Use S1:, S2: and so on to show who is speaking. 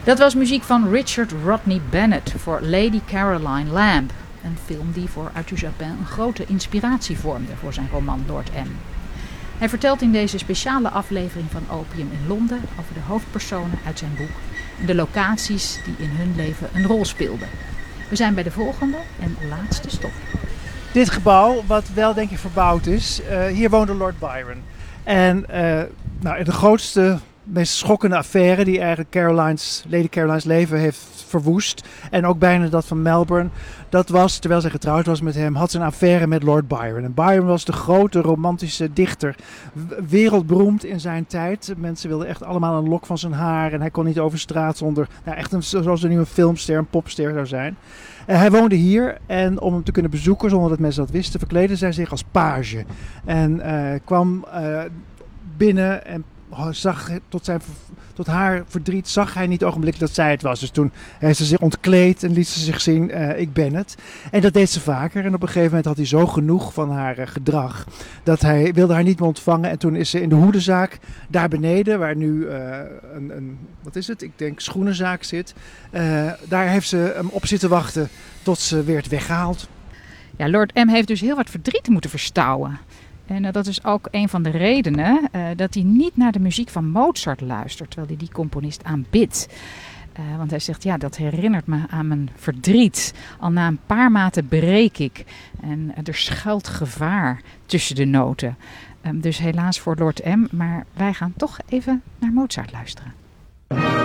S1: Dat was muziek van Richard Rodney Bennett voor Lady Caroline Lamb. Een film die voor Arthur Japin een grote inspiratie vormde voor zijn roman Lord M. Hij vertelt in deze speciale aflevering van Opium in Londen over de hoofdpersonen uit zijn boek en de locaties die in hun leven een rol speelden. We zijn bij de volgende en laatste stop.
S2: Dit gebouw, wat wel denk ik verbouwd is, hier woonde Lord Byron. En de grootste, meest schokkende affaire die eigenlijk Lady Caroline's leven heeft verwoest. En ook bijna dat van Melbourne. Dat was, terwijl zij getrouwd was met hem, had ze een affaire met Lord Byron. En Byron was de grote romantische dichter. Wereldberoemd in zijn tijd. Mensen wilden echt allemaal een lok van zijn haar. En hij kon niet over straat zonder, zoals er nu een filmster, een popster zou zijn. Hij woonde hier en om hem te kunnen bezoeken, zonder dat mensen dat wisten, verkleedde zij zich als page. En kwam binnen en zag tot haar verdriet zag hij niet ogenblikkelijk dat zij het was. Dus toen heeft ze zich ontkleed en liet ze zich zien, ik ben het. En dat deed ze vaker. En op een gegeven moment had hij zo genoeg van haar gedrag dat hij wilde haar niet meer ontvangen. En toen is ze in de hoedenzaak daar beneden, waar nu ik denk schoenenzaak zit. Daar heeft ze hem op zitten wachten tot ze werd weggehaald.
S1: Ja, Lord M heeft dus heel wat verdriet moeten verstouwen. En dat is ook een van de redenen dat hij niet naar de muziek van Mozart luistert, terwijl hij die componist aanbidt. Want hij zegt, ja, dat herinnert me aan mijn verdriet. Al na een paar maten breek ik. En er schuilt gevaar tussen de noten. Dus helaas voor Lord M, maar wij gaan toch even naar Mozart luisteren.